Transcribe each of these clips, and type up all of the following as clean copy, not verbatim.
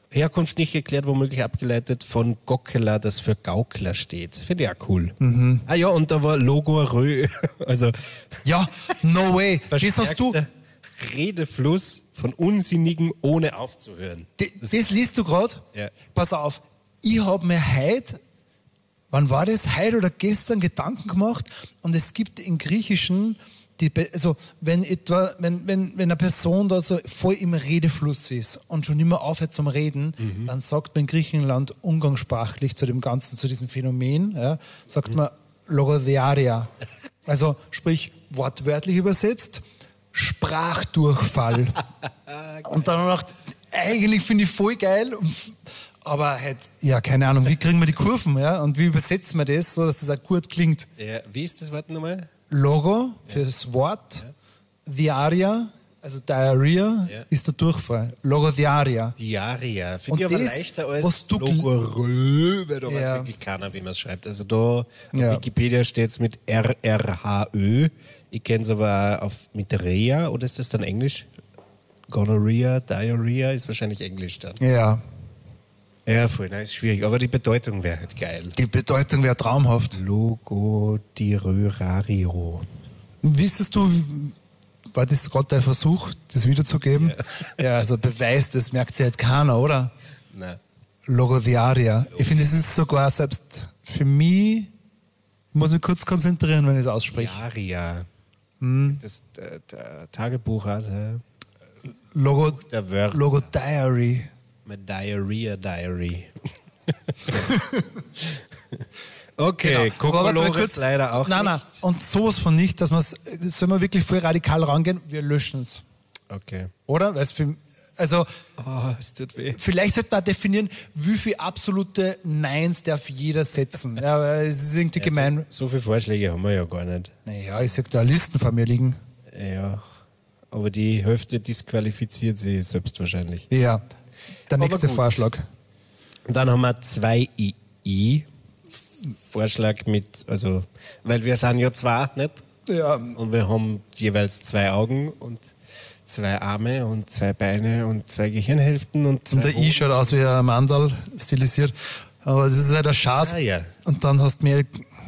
Herkunft nicht geklärt, womöglich abgeleitet von Gockela, das für Gaukler steht. Finde ich auch cool. Ah ja, und da war Logorö. Also Ja, no way. Das hast du. verstärkter Redefluss von Unsinnigen ohne aufzuhören. Das liest du gerade? Ja. Pass auf, ich habe mir heute, wann war das? Heute oder gestern Gedanken gemacht und es gibt im Griechischen, also wenn eine Person da so voll im Redefluss ist und schon immer aufhört zum Reden, dann sagt man in Griechenland umgangssprachlich zu dem Ganzen, zu diesem Phänomen, ja, sagt man Logodiaria. Also sprich, wortwörtlich übersetzt, Sprachdurchfall. Und dann habe ich gedacht, eigentlich finde ich voll geil, aber halt, ja, keine Ahnung, wie kriegen wir die Kurven, ja, und wie übersetzen wir das, so dass es auch gut klingt. Ja, wie ist das Wort nochmal? Logo für das Wort, Diaria, also Diarrhea, ist der Durchfall. Logodiaria. Diaria. Und Finde ich aber das, leichter als was du Logorö, weil da weiß Ja. wirklich keiner, wie man es schreibt. Also da auf Ja. Wikipedia steht es mit RRHÖ. Ich kenne es aber auch mit Rea, oder ist das dann Englisch? Gonorrhea, Diarrhea ist wahrscheinlich Englisch dann. Ja, Ja, voll, nein, ist schwierig. Aber die Bedeutung wäre halt geil. die Bedeutung wäre traumhaft. Logodirörario. Wissest du, war das gerade dein Versuch, das wiederzugeben? Ja, also Beweis, das merkt sich halt keiner, oder? Nein. Logodiaria. Ich finde, es ist sogar selbst für mich, ich muss mich kurz konzentrieren, wenn ich es ausspreche. Diaria. Das der Tagebuch, also der Wörter. Logodiary. Mein Diarrhea Diary. Okay, Genau. Aber warte mal Kokolores leider auch Nein, nicht. und sowas von nicht, dass sollen wir wirklich voll radikal rangehen, wir löschen es. Okay. Oder? Weil's also, Oh, es tut weh. vielleicht sollte man definieren, wie viele absolute Neins darf jeder setzen. Ja, weil es ist irgendwie gemein. So viele Vorschläge haben wir ja gar nicht. Naja, ich sag da Listen vor mir liegen. Ja. Aber die Hälfte disqualifiziert sie selbst wahrscheinlich. Ja, der Aber nächste gut. Vorschlag. Dann haben wir 2 II. Vorschlag mit, also, weil wir sind ja zwei, nicht? Ja, Und wir haben jeweils 2 Augen und 2 Arme und 2 Beine und 2 Gehirnhälften und 2 und der I schaut aus wie ein Mandal stilisiert. Aber das ist halt ein Schatz. Ah, ja. Und dann hast du mir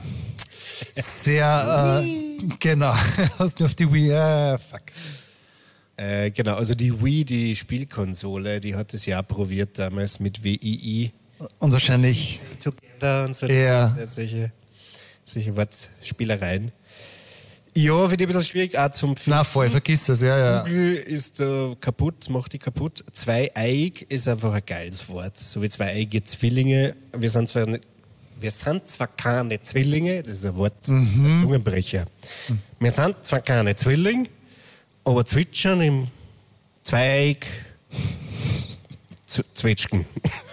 sehr, genau, hast mir auf die Wii, fuck. Genau, also die Wii, die Spielkonsole, die hat es ja probiert damals mit WII. Und wahrscheinlich, Together und so. Ja. Solche Wortspielereien. Ja, finde ich ein bisschen schwierig, auch zum Finden. na voll, vergiss das, ja. Google ist kaputt, macht die kaputt. Zweieig ist einfach ein geiles Wort. So wie zweieige Zwillinge. Wir sind zwar keine Zwillinge, das ist ein Wort, ein Zungenbrecher. Wir sind zwar keine Zwillinge, aber zwitschern im Zweieig zwitschgen.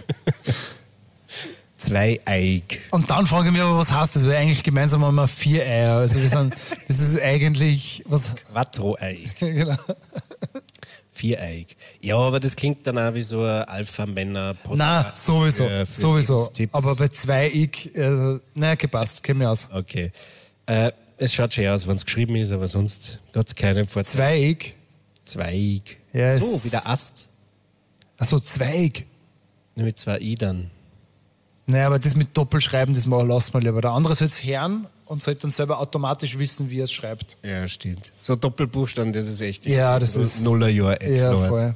Zweieig. Und dann frage ich mich aber, was heißt das? Weil eigentlich gemeinsam haben wir 4 Eier. Also wir sind, das ist eigentlich, was, Quattroeig. genau. Viereig. Ja, aber das klingt dann auch wie so ein Alpha-Männer-Podcast. Na, sowieso, für sowieso. Lebenstipps. Aber bei 2 naja, gepasst, kenn mich aus. Okay. Es schaut schön aus, wenn es geschrieben ist, aber sonst hat es keinen Vorteil. 2 Zweig. Ja, So, es- wie der Ast. Achso, 2 Nur mit 2 I dann. Naja, aber das mit Doppelschreiben, das lassen wir lieber. Der andere soll es hören und soll dann selber automatisch wissen, wie er es schreibt. Ja, stimmt. So Doppelbuchstaben, das ist echt. Ja, das so ist- Nullerjahr Ja, voll.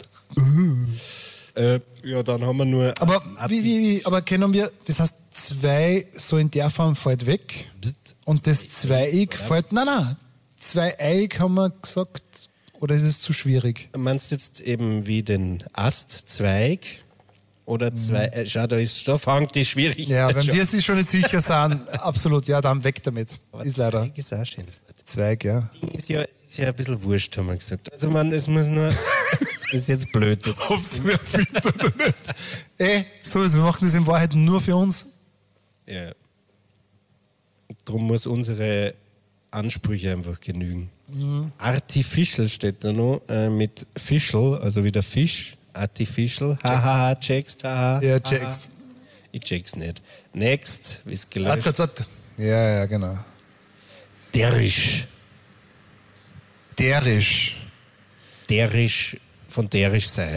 Ja, dann haben wir nur. Aber aber kennen wir, das heißt 2 so in der Form fällt weg und das 2 fällt, nein, 2 haben wir gesagt, oder ist es zu schwierig? Meinst du jetzt eben wie den Ast, Zweig? Oder zwei, schau, da fängt die Schwierigkeit Ja, wenn schon. wir sich schon nicht sicher sind, absolut, ja, dann weg damit. Aber Ist leider. Zweig ist auch schön. 2, ja. Es ist ja ein bisschen wurscht, haben wir gesagt. Also man, es muss nur, das ist jetzt blöd. Ob es wer findet oder nicht. Sowieso, wir machen das in Wahrheit nur für uns. Ja. Darum muss unsere Ansprüche einfach genügen. Artificial steht da noch, mit Fischl, also wie der Fisch. Artificial, hahaha, checkst, haha. Ja, haha. checkst. Ich check's nicht. Next, wie es gelöscht. Warte. Ja, genau. Derisch. Derisch. Derisch, von derisch sein.